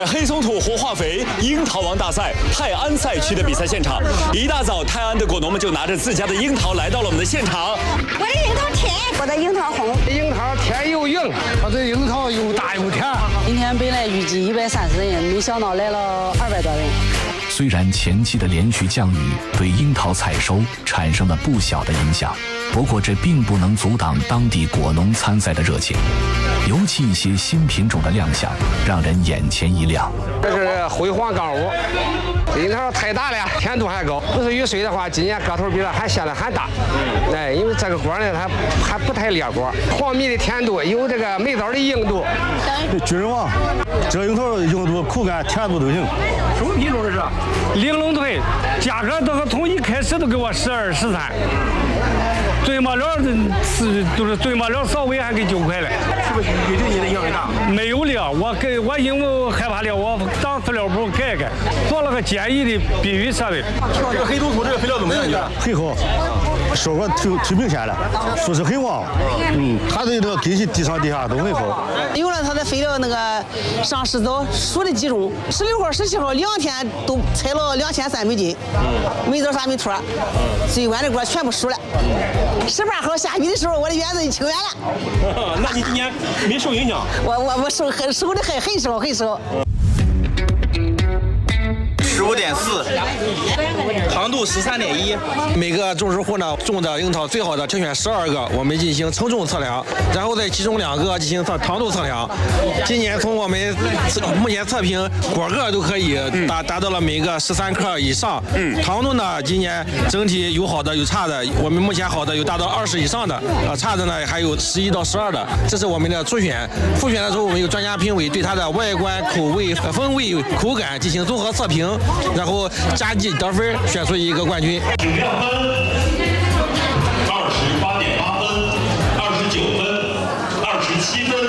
黑松土活化肥樱桃王大赛泰安赛区的比赛现场，一大早，泰安的果农们就拿着自家的樱桃来到了我们的现场。 我的樱桃甜，我的樱桃红， 樱桃甜又硬，我这樱桃又大又甜。 今天本来预计130人，没想到来了200多人。 虽然前期的连续降雨对樱桃采收产生了不小的影响，不过这并不能阻挡当地果农参赛的热情。尤其一些新品种的亮相，让人眼前一亮。 这是辉煌杠5，樱桃太大了，甜度还高。不是雨水的话，今年个头比它还现在还大。哎，因为这个果呢，它还不太裂果。黄蜜的甜度有这个梅枣的硬度。 军人王，这樱桃硬度、口感、甜度都行。 什么品种这是？玲珑腿，价格都从一开始都给我12、13。最末了就是最末了稍微还给9块了， 是不是也对你的影响很大？ 没有了，我因为害怕了，我当饲料部改，做了个简易的避雨设备。 这个黑松土这个肥料怎么样？你觉得？ 很好，效果挺明显的，说是很旺。它的那个根系地上地下都很好。 有了它的肥料，那个上市早数的集中，16号、17号2天都采了2300斤，梅枣啥没脱，最晚的果全部熟了。18号下雨的时候，我的园子就清园了。 那你今年没受影响？ 我收的很少。 15.4，糖度13.1。 每个种植户呢种的樱桃最好的挑选12个，我们进行称重测量，然后在其中2个进行糖度测量。今年从我们目前测评果个都可以达到了每个13克以上。糖度呢，今年整体有好的有差的，我们目前好的有达到20以上的，差的呢还有11到12的。这是我们的初选，复选的时候我们有专家评委对它的外观、口味、风味、口感进行综合测评。然后加计得分，选出一个冠军。